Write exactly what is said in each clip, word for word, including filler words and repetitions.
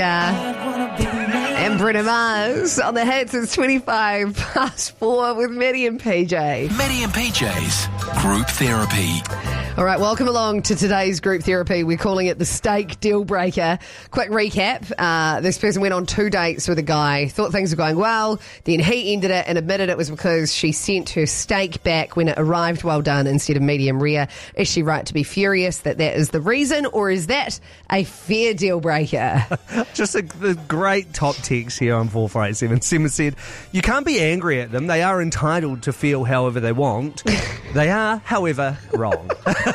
And Bruno Mars on the hits. It's twenty-five past four with Maddie and P J. Maddie and P J's Group Therapy. All right, welcome along to today's group therapy. We're calling it the steak deal breaker. Quick recap. Uh, this person went on two dates with a guy, thought things were going well, then he ended it and admitted it was because she sent her steak back when it arrived well done instead of medium rare. Is she right to be furious that that is the reason, or is that a fair deal breaker? Just a, a great top text here on four four eight seven. Simon said, you can't be angry at them. They are entitled to feel however they want. They are, however, wrong.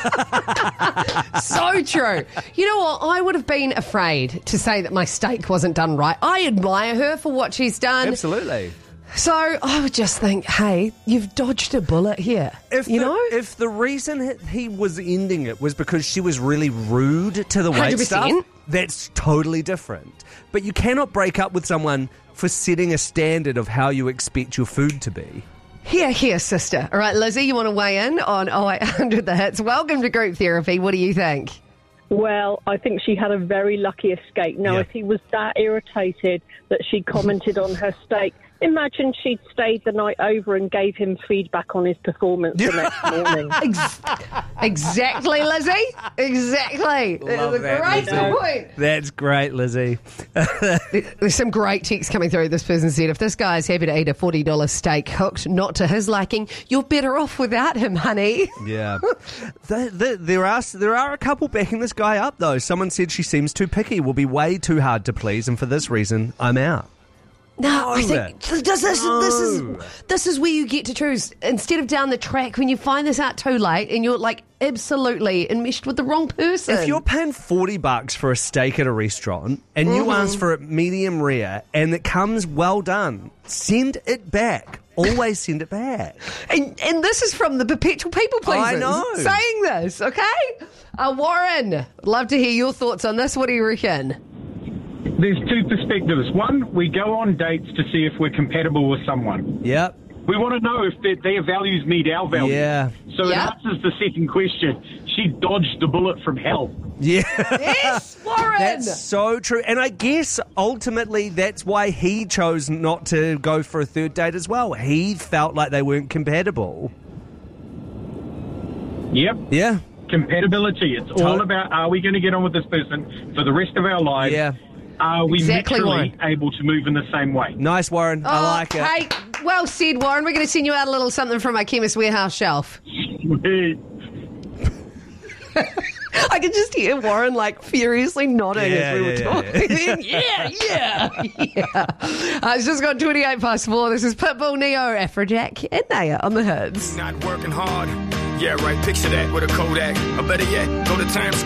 So true. You know what? I would have been afraid to say that my steak wasn't done right. I admire her for what she's done. Absolutely. So I would just think, hey, you've dodged a bullet here. If you the, know? If the reason he was ending it was because she was really rude to the one hundred wait staff, percent. that's totally different. But you cannot break up with someone for setting a standard of how you expect your food to be. Here, here, sister. All right, Lizzie, you want to weigh in on oh eight hundred The Hits? Welcome to group therapy. What do you think? Well, I think she had a very lucky escape. Now, Yeah. if he was that irritated that she commented on her steak, imagine she'd stayed the night over and gave him feedback on his performance the next morning. Ex- exactly, Lizzie. Exactly. Love It's a that, great Lizzie. point. That's great, Lizzie. There's some great text coming through. This person said, if this guy is happy to eat a forty dollars steak cooked not to his liking, you're better off without him, honey. Yeah. the, the, there are there are a couple backing this guy up, though. Someone said she seems too picky, will be way too hard to please, and for this reason, I'm out. No, I No. think this, this, this, is, this is where you get to choose. Instead of down the track, when you find this out too late and you're like absolutely enmeshed with the wrong person. If you're paying forty bucks for a steak at a restaurant and you Mm-hmm. ask for it medium rare and it comes well done, send it back. Always send it back. And, and this is from the perpetual people pleasers I know. saying this, okay? Uh, Warren, love to hear your thoughts on this. What do you reckon? There's two perspectives. One, we go on dates to see if we're compatible with someone. Yep. We want to know if their, their values meet our values. Yeah. So Yep. it answers the second question. She dodged the bullet from hell. Yeah. Yes, Warren! That's so true. And I guess ultimately that's why he chose not to go for a third date as well. He felt like they weren't compatible. Yep. Yeah. Compatibility. It's all about, are we going to get on with this person for the rest of our lives? Yeah. Are we Exactly, literally Warren. able to move in the same way? Nice, Warren. I Oh, like it. Hey, well said, Warren. We're going to send you out a little something from our Chemist Warehouse shelf. I could just hear Warren like furiously nodding Yeah, as we were yeah, talking. Yeah, yeah, yeah. Uh, it's just got twenty-eight past four. This is Pitbull, Neo, Afrojack, and Naya on the hits. Not working hard. Yeah, right. Picture that with a Kodak. Or better yet, go to Times Square.